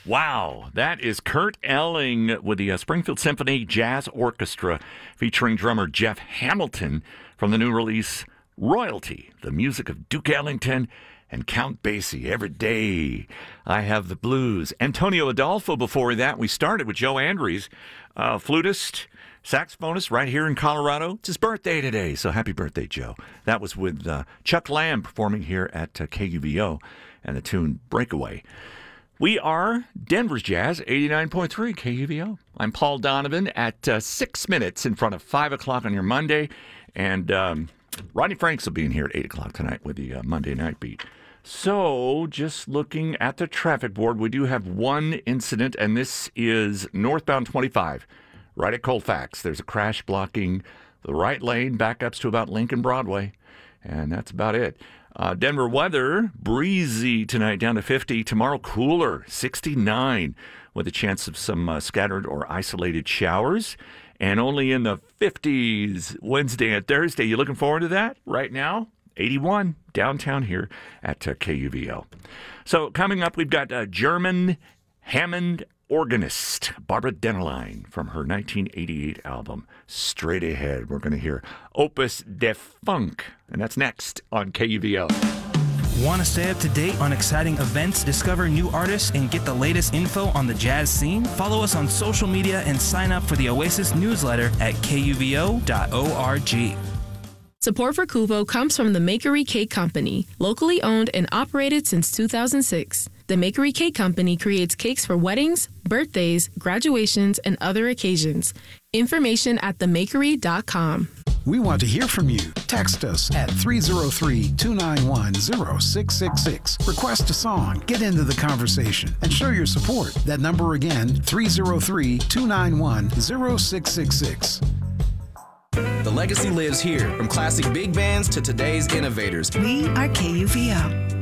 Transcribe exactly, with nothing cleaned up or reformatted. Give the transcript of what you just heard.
Wow, that is Kurt Elling with the uh, Springfield Symphony Jazz Orchestra featuring drummer Jeff Hamilton from the new release Royalty, the music of Duke Ellington and Count Basie. Every day I have the blues. Antonio Adolfo before that. We started with Joe Andrews, uh, flutist, saxophonist right here in Colorado. It's his birthday today, so happy birthday, Joe. That was with uh, Chuck Lamb performing here at uh, K U V O and the tune Breakaway. We are Denver's Jazz, eighty-nine point three K U V O. I'm Paul Donovan at uh, six minutes in front of five o'clock on your Monday. And um, Rodney Franks will be in here at eight o'clock tonight with the uh, Monday Night Beat. So just looking at the traffic board, we do have one incident, and this is northbound twenty-five, right at Colfax. There's a crash blocking the right lane, backups to about Lincoln Broadway, and that's about it. Uh, Denver weather, breezy tonight down to fifty. Tomorrow cooler, sixty-nine, with a chance of some uh, scattered or isolated showers. And only in the fifties Wednesday and Thursday. You looking forward to that? Right now, eighty-one downtown here at uh, K U V O. So coming up, we've got uh, German Hammond organist Barbara Dennerlein from her nineteen eighty-eight album, Straight Ahead. We're going to hear Opus de Funk, and that's next on K U V O. Want to stay up to date on exciting events, discover new artists, and get the latest info on the jazz scene? Follow us on social media and sign up for the Oasis newsletter at K U V O dot org. Support for Kuvo comes from the Makery Cake Company, locally owned and operated since two thousand six. The Makery Cake Company creates cakes for weddings, birthdays, graduations, and other occasions. Information at the makery dot com. We want to hear from you. Text us at three oh three, two nine one, oh six six six. Request a song, get into the conversation, and show your support. That number again, three oh three, two nine one, oh six six six. The legacy lives here, from classic big bands to today's innovators. We are K U V O.